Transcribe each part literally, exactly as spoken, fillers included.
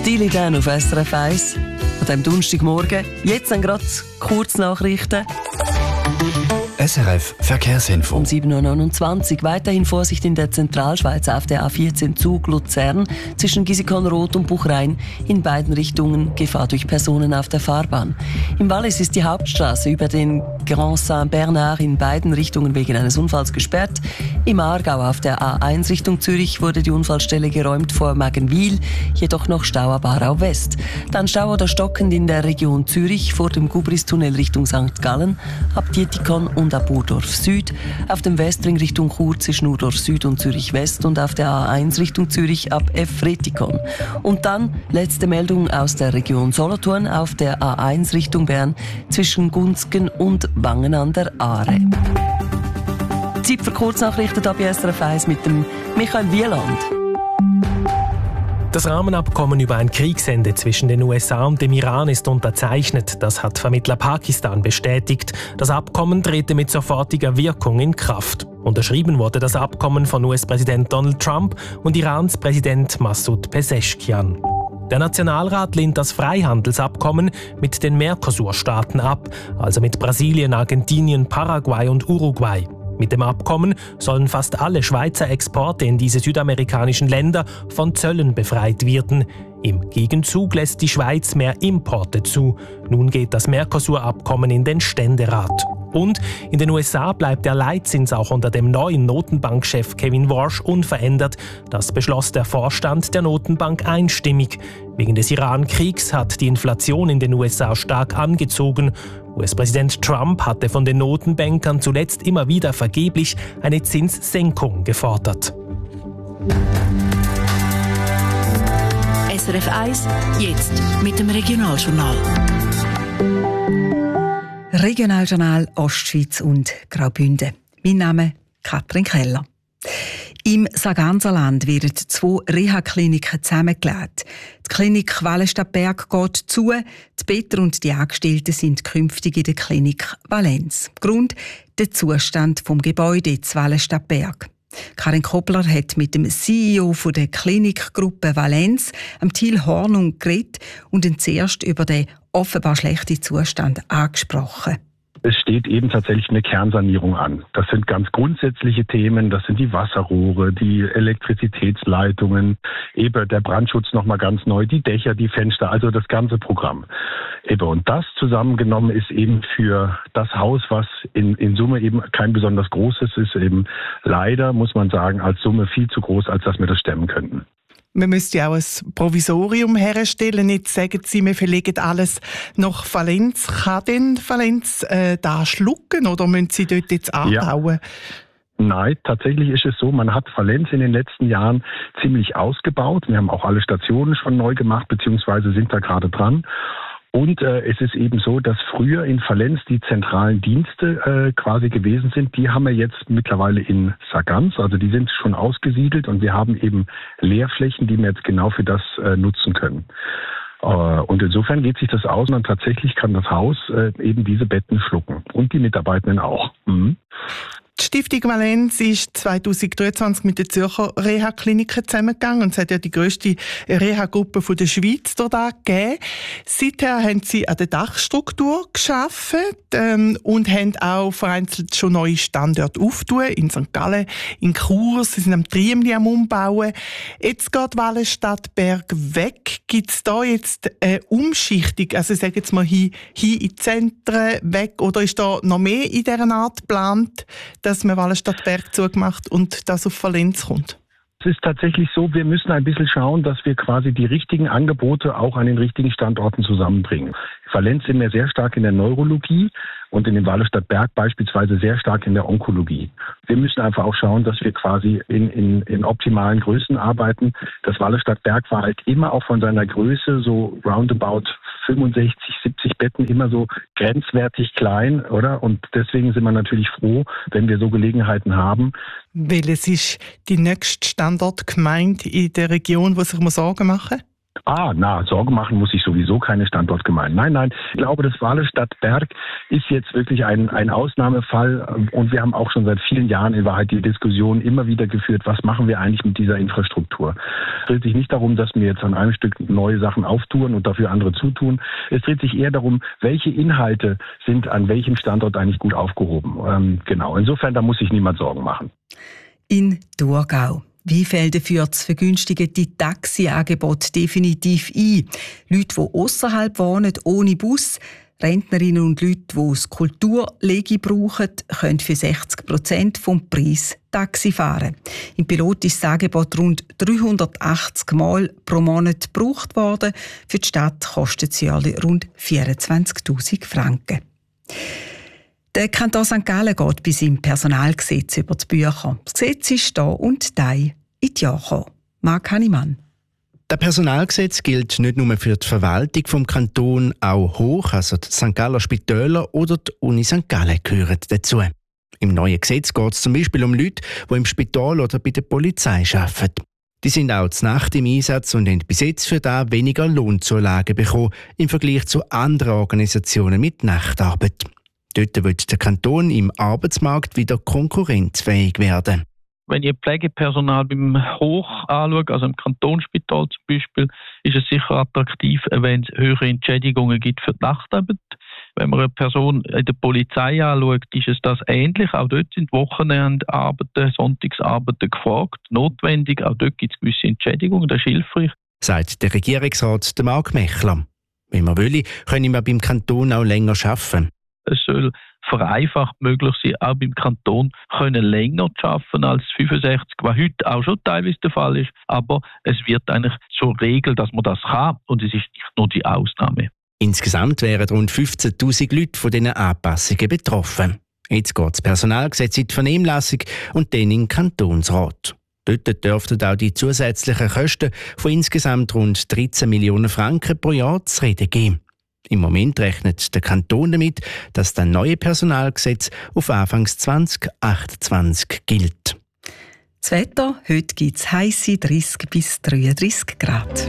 Steely Dan auf S R F eins. An diesem Donnerstagmorgen. Jetzt dann gerade Kurznachrichten. S R F Verkehrsinfo. Um sieben Uhr neunundzwanzig. Weiterhin Vorsicht in der Zentralschweiz auf der A vierzehn Zug Luzern zwischen Gisicon-Roth und Buchrein. In beiden Richtungen Gefahr durch Personen auf der Fahrbahn. Im Wallis ist die Hauptstraße über den Grand Saint-Bernard in beiden Richtungen wegen eines Unfalls gesperrt. Im Aargau auf der A eins Richtung Zürich wurde die Unfallstelle geräumt vor Magenwil, jedoch noch Stau ab Aarau West. Dann Stau oder stockend in der Region Zürich vor dem Gubristunnel Richtung Sankt Gallen, ab Dietikon und ab Urdorf Süd, auf dem Westring Richtung Chur zwischen Urdorf Süd und Zürich West und auf der A eins Richtung Zürich ab Efretikon. Und dann letzte Meldung aus der Region Solothurn auf der A eins Richtung Bern zwischen Gunzgen und Wangen an der Aare. Zeit für Kurznachrichten bei S R F eins mit dem Michael Wieland. Das Rahmenabkommen über ein Kriegsende zwischen den U S A und dem Iran ist unterzeichnet. Das hat Vermittler Pakistan bestätigt. Das Abkommen trete mit sofortiger Wirkung in Kraft. Unterschrieben wurde das Abkommen von U S-Präsident Donald Trump und Irans Präsident Massoud Pezeshkian. Der Nationalrat lehnt das Freihandelsabkommen mit den Mercosur-Staaten ab, also mit Brasilien, Argentinien, Paraguay und Uruguay. Mit dem Abkommen sollen fast alle Schweizer Exporte in diese südamerikanischen Länder von Zöllen befreit werden. Im Gegenzug lässt die Schweiz mehr Importe zu. Nun geht das Mercosur-Abkommen in den Ständerat. Und in den U S A bleibt der Leitzins auch unter dem neuen Notenbankchef Kevin Warsh unverändert. Das beschloss der Vorstand der Notenbank einstimmig. Wegen des Iran-Kriegs hat die Inflation in den U S A stark angezogen. U S-Präsident Trump hatte von den Notenbankern zuletzt immer wieder vergeblich eine Zinssenkung gefordert. S R F eins, jetzt mit dem Regionaljournal. Regionaljournal Ostschweiz und Graubünden. Mein Name Katrin Keller. Im Sarganserland werden zwei Reha-Kliniken zusammengelegt. Die Klinik Wallenstadtberg geht zu, die Better und die Angestellten sind künftig in der Klinik Valenz. Grund der Zustand vom Gebäude zu Wallenstadtberg. Karin Kobler hat mit dem C E O von der Klinikgruppe Valenz, am Thiel Hornung, geredet und ihn zuerst über den offenbar schlechten Zustand angesprochen. Es steht eben tatsächlich eine Kernsanierung an. Das sind ganz grundsätzliche Themen, das sind die Wasserrohre, die Elektrizitätsleitungen, eben der Brandschutz nochmal ganz neu, die Dächer, die Fenster, also das ganze Programm. Eben, und das zusammengenommen ist eben für das Haus, was in, in Summe eben kein besonders großes ist, eben leider, muss man sagen, als Summe viel zu groß, als dass wir das stemmen könnten. Man müsste ja auch ein Provisorium herstellen. Jetzt sagen Sie, wir verlegen alles nach Valenz. Kann denn Valenz äh, da schlucken oder müssen Sie dort jetzt anbauen? Ja. Nein, tatsächlich ist es so, man hat Valenz in den letzten Jahren ziemlich ausgebaut. Wir haben auch alle Stationen schon neu gemacht, beziehungsweise sind da gerade dran. Und äh, es ist eben so, dass früher in Valenz die zentralen Dienste äh, quasi gewesen sind. Die haben wir jetzt mittlerweile in Sargans, also die sind schon ausgesiedelt und wir haben eben Leerflächen, die wir jetzt genau für das äh, nutzen können. Äh, und insofern geht sich das aus und tatsächlich kann das Haus äh, eben diese Betten schlucken und die Mitarbeitenden auch. Mhm. Die Stiftung Valenz ist zweitausenddreiundzwanzig mit der Zürcher Reha-Kliniken zusammengegangen und es hat ja die grösste Reha-Gruppe der Schweiz dort gegeben. Seither haben sie an der Dachstruktur gearbeitet ähm, und haben auch vereinzelt schon neue Standorte aufgetan, in Sankt Gallen, in Chur, sie sind am Triemli am Umbauen. Jetzt geht Wallenstadtberg weg. Gibt es da jetzt eine Umschichtung, also ich sage jetzt mal hin, hin in die Zentren weg, oder ist da noch mehr in dieser Art geplant, dass man Wallenstadtberg zugemacht und das auf Valenz kommt? Es ist tatsächlich so, wir müssen ein bisschen schauen, dass wir quasi die richtigen Angebote auch an den richtigen Standorten zusammenbringen. In Valenz sind wir sehr stark in der Neurologie und in dem Wallenstadtberg beispielsweise sehr stark in der Onkologie. Wir müssen einfach auch schauen, dass wir quasi in, in, in optimalen Größen arbeiten. Das Wallenstadtberg war halt immer auch von seiner Größe so roundabout fünfundsechzig, siebzig Betten immer so grenzwertig klein, oder? Und deswegen sind wir natürlich froh, wenn wir so Gelegenheiten haben. Welches ist die nächste Standortgemeinde in der Region, die sich Sorgen machen muss? Ah, na, Sorgen machen muss ich sowieso keine Standortgemeinden. Nein, nein, ich glaube, das Wahlestadt Berg ist jetzt wirklich ein, ein Ausnahmefall und wir haben auch schon seit vielen Jahren in Wahrheit die Diskussion immer wieder geführt, was machen wir eigentlich mit dieser Infrastruktur. Es dreht sich nicht darum, dass wir jetzt an einem Stück neue Sachen auftun und dafür andere zutun. Es dreht sich eher darum, welche Inhalte sind an welchem Standort eigentlich gut aufgehoben. Ähm, genau, insofern, da muss sich niemand Sorgen machen. In Thurgau. Wiefelden führt das vergünstigte Taxi-Angebot definitiv ein. Leute, die ausserhalb wohnen, ohne Bus, Rentnerinnen und Leute, die das Kulturlegi brauchen, können für sechzig Prozent vom Preis Taxi fahren. Im Pilot ist das Angebot rund dreihundertachtzig Mal pro Monat gebraucht worden. Für die Stadt kostet es jährlich rund vierundzwanzigtausend Franken. Der Kanton Sankt Gallen geht bei seinem Personalgesetz über die Bücher. Das Gesetz ist da und da in die Jahre gekommen. Marc Hannemann. Das Personalgesetz gilt nicht nur für die Verwaltung vom Kanton, auch hoch, also die Sankt Galler Spitäler oder die Uni Sankt Gallen gehören dazu. Im neuen Gesetz geht es zum Beispiel um Leute, die im Spital oder bei der Polizei arbeiten. Die sind auch zur Nacht im Einsatz und haben bis jetzt für das weniger Lohnzulagen bekommen im Vergleich zu anderen Organisationen mit Nachtarbeit. Dort wird der Kanton im Arbeitsmarkt wieder konkurrenzfähig werden. Wenn ich Pflegepersonal beim Hoch anschaue, also im Kantonsspital zum Beispiel, ist es sicher attraktiv, wenn es höhere Entschädigungen gibt für die Nachtarbeit. Wenn man eine Person in der Polizei anschaut, ist es das ähnlich. Auch dort sind Wochenendarbeiten, Sonntagsarbeiten gefragt, notwendig. Auch dort gibt es gewisse Entschädigungen, das ist hilfreich. Sagt der Regierungsrat Marc Mechler. Wenn man will, können wir beim Kanton auch länger arbeiten. Es soll vereinfacht möglich sein, auch beim Kanton können länger zu arbeiten als fünfundsechzig, was heute auch schon teilweise der Fall ist. Aber es wird eigentlich zur Regel, dass man das kann und es ist nicht nur die Ausnahme. Insgesamt wären rund fünfzehntausend Leute von diesen Anpassungen betroffen. Jetzt geht das Personalgesetz in die Vernehmlassung und dann in den Kantonsrat. Dort dürften auch die zusätzlichen Kosten von insgesamt rund dreizehn Millionen Franken pro Jahr zu reden geben. Im Moment rechnet der Kanton damit, dass das neue Personalgesetz auf Anfang zwanzig achtundzwanzig gilt. Das Wetter, heute gibt es heisse dreißig bis dreiunddreißig Grad.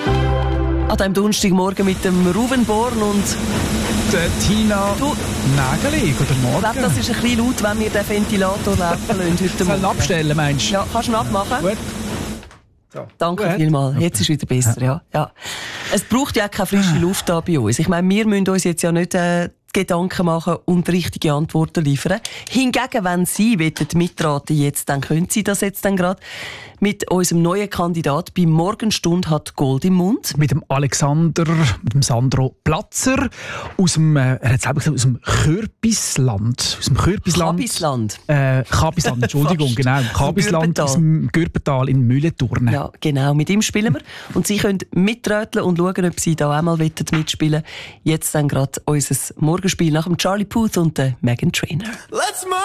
An diesem Donnerstagmorgen mit dem Ruben Born und der Tina du, Nägeli. Guten Morgen. Ich glaube, das ist ein bisschen laut, wenn wir den Ventilator laufen lassen heute Morgen. Sollen wir abstellen, meinst du? Ja, kannst du ihn abmachen? Gut. So. Danke Gut. vielmals. Jetzt ist es wieder besser. Ja. Ja. Es braucht ja keine frische Luft da bei uns. Ich meine, wir müssen uns jetzt ja nicht äh, Gedanken machen und richtige Antworten liefern. Hingegen, wenn Sie mitraten jetzt, dann können Sie das jetzt dann gerade mit unserem neuen Kandidat bei Morgenstund hat Gold im Mund. Mit dem Alexander, mit dem Sandro Platzer aus dem, äh, er hat selber gesagt, aus dem Kürbisland. Aus dem Kürbisland. Kabisland. Äh, Kabisland, Entschuldigung, genau. Kabisland aus dem Gürbental in Mühlenturnen. Ja, genau. Mit ihm spielen wir. Und Sie können mitröteln und schauen, ob Sie da auch mal mitspielen wollen. Jetzt dann gerade unser Morgenspiel nach dem Charlie Puth und der Meghan Trainor. Let's